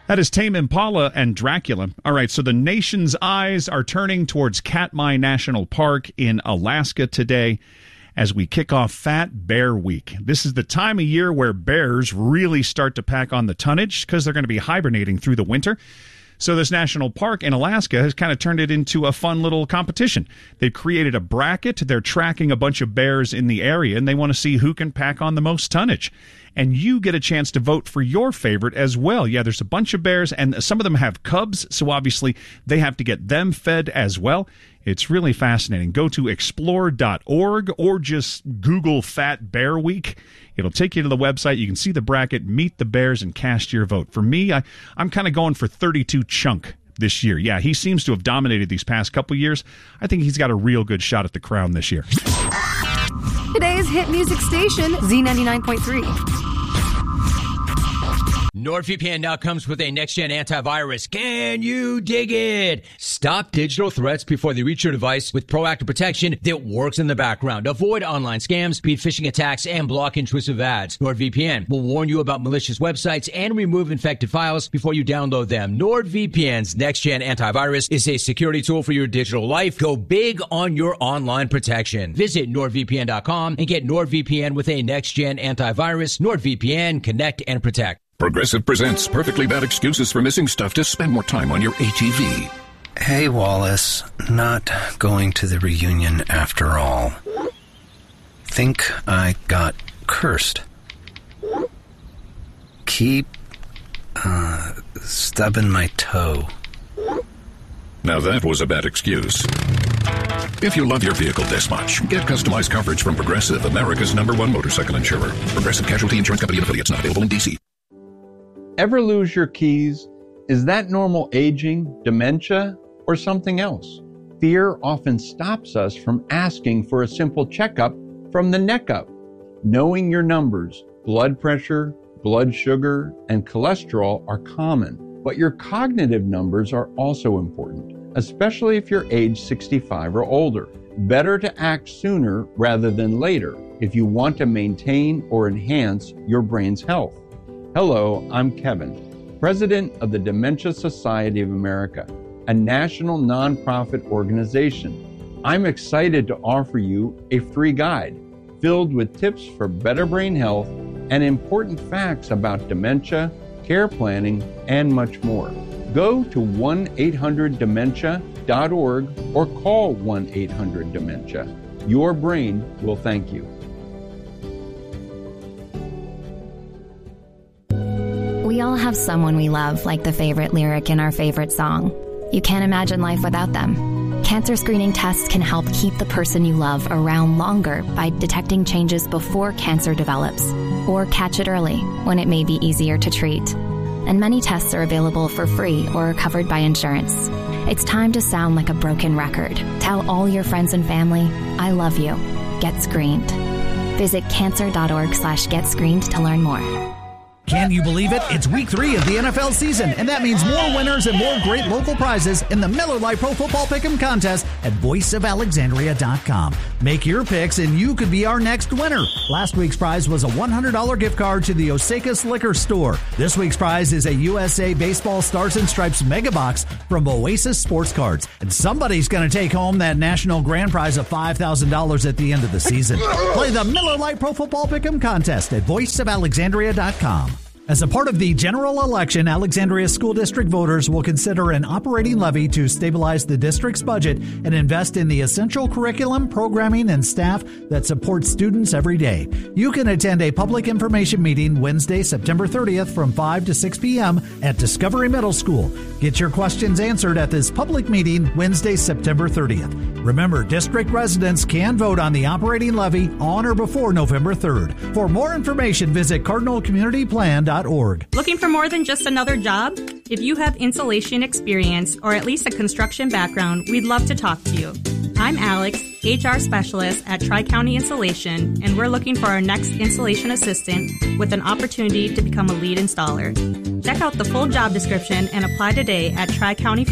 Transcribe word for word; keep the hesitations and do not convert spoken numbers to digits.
That is Tame Impala and Dracula. All right, so the nation's eyes are turning towards Katmai National Park in Alaska today as we kick off Fat Bear Week. This is the time of year where bears really start to pack on the tonnage because they're going to be hibernating through the winter. So this national park in Alaska has kind of turned it into a fun little competition. They've created a bracket. They're tracking a bunch of bears in the area, and they want to see who can pack on the most tonnage. And you get a chance to vote for your favorite as well. Yeah, there's a bunch of bears, and some of them have cubs, so obviously they have to get them fed as well. It's really fascinating. Go to explore dot org or just Google Fat Bear Week. It'll take you to the website. You can see the bracket, meet the bears, and cast your vote. For me, I, I'm kind of going for thirty-two Chunk this year. Yeah, he seems to have dominated these past couple years. I think he's got a real good shot at the crown this year. Today's hit music station, Z ninety-nine point three. NordVPN now comes with a next-gen antivirus. Can you dig it? Stop digital threats before they reach your device with proactive protection that works in the background. Avoid online scams, speed phishing attacks, and block intrusive ads. NordVPN will warn you about malicious websites and remove infected files before you download them. NordVPN's next-gen antivirus is a security tool for your digital life. Go big on your online protection. Visit nord V P N dot com and get NordVPN with a next-gen antivirus. NordVPN, connect and protect. Progressive presents Perfectly Bad Excuses for Missing Stuff to Spend More Time on Your A T V. Hey, Wallace. Not going to the reunion after all. Think I got cursed. Keep, uh, stubbing my toe. Now that was a bad excuse. If you love your vehicle this much, get customized coverage from Progressive, America's number one motorcycle insurer. Progressive Casualty Insurance Company and affiliates, not available in D C. Ever lose your keys? Is that normal aging, dementia, or something else? Fear often stops us from asking for a simple checkup from the neck up. Knowing your numbers, blood pressure, blood sugar, and cholesterol are common, but your cognitive numbers are also important, especially if you're age sixty-five or older. Better to act sooner rather than later if you want to maintain or enhance your brain's health. Hello, I'm Kevin, President of the Dementia Society of America, a national nonprofit organization. I'm excited to offer you a free guide filled with tips for better brain health and important facts about dementia, care planning, and much more. Go to one eight hundred dementia dot org or call one eight hundred dementia. Your brain will thank you. We all have someone we love, like the favorite lyric in our favorite song. You can't imagine life without them. Cancer screening tests can help keep the person you love around longer by detecting changes before cancer develops, or catch it early when it may be easier to treat. And many tests are available for free or are covered by insurance. It's time to sound like a broken record. Tell all your friends and family, I love you. Get screened. Visit cancer dot org slash get screened to learn more. Can you believe it? It's week three of the N F L season, and that means more winners and more great local prizes in the Miller Lite Pro Football Pick'em contest at voice of alexandria dot com. Make your picks, and you could be our next winner. Last week's prize was a one hundred dollars gift card to the Osakis Liquor Store. This week's prize is a U S A Baseball Stars and Stripes mega box from Oasis Sports Cards. And somebody's going to take home that national grand prize of five thousand dollars at the end of the season. Play the Miller Lite Pro Football Pick'em contest at voice of alexandria dot com. As a part of the general election, Alexandria School District voters will consider an operating levy to stabilize the district's budget and invest in the essential curriculum, programming, and staff that support students every day. You can attend a public information meeting Wednesday, September thirtieth from five to six p.m. at Discovery Middle School. Get your questions answered at this public meeting Wednesday, September thirtieth. Remember, district residents can vote on the operating levy on or before November third. For more information, visit cardinal community plan dot org. Looking for more than just another job? If you have insulation experience or at least a construction background, we'd love to talk to you. I'm Alex, H R Specialist at Tri-County Insulation, and we're looking for our next installation assistant with an opportunity to become a lead installer. Check out the full job description and apply today at Tri-County